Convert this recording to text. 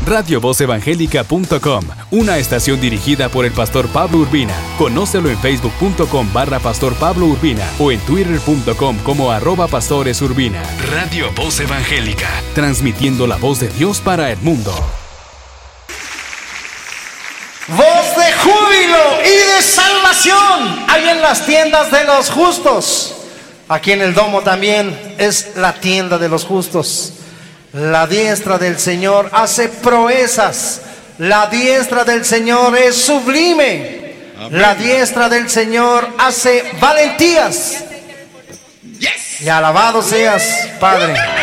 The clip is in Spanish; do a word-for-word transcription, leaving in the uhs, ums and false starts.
radio voz evangélica punto com, una estación dirigida por el pastor Pablo Urbina. Conócelo en facebook punto com barra pastor Pablo Urbina o en twitter punto com como arroba pastores Urbina. Radio Voz Evangélica, transmitiendo la voz de Dios para el mundo. Voz de júbilo y de salvación hay en las tiendas de los justos. Aquí en el domo también es la tienda de los justos. La diestra del Señor hace proezas. La diestra del Señor es sublime. Amén. La diestra del Señor hace valentías. Yes. Y alabado seas, Padre.